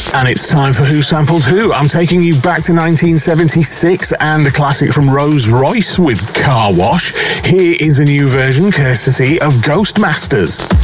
And it's time for Who Sampled Who. I'm taking you back to 1976 and a classic from Rose Royce with Car Wash. Here is a new version courtesy of Ghostmasters.